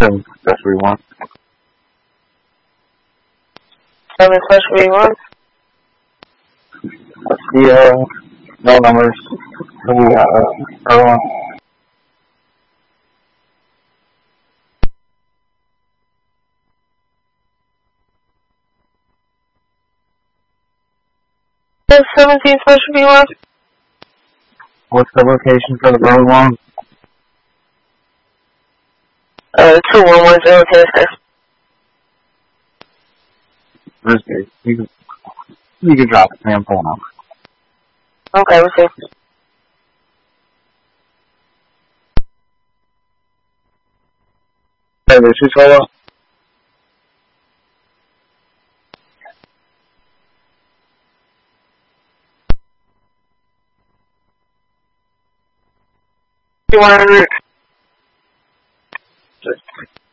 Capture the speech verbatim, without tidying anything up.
seven slash three one. Seven slash three one. Let's see, uh, no numbers. So we got, uh, everyone. seventeen slash three one. What's the location for the road one? Uh, two one one zero Texas. Thursday. You can, you can drop it, man, pull now. Okay, we'll see. Hey, this is Solo. You want to